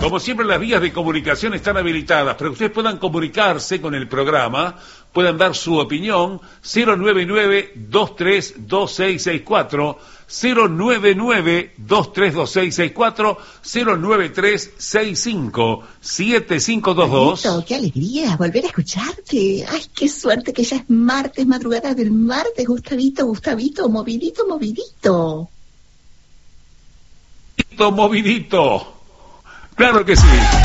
Como siempre, las vías de comunicación están habilitadas para que ustedes puedan comunicarse con el programa, puedan dar su opinión. 099-232664, 099-232664, 093-65-7522. ¡Qué alegría volver a escucharte! ¡Ay, qué suerte que ya es martes, madrugada del martes! Gustavito, movidito. Movidito. Claro que sí.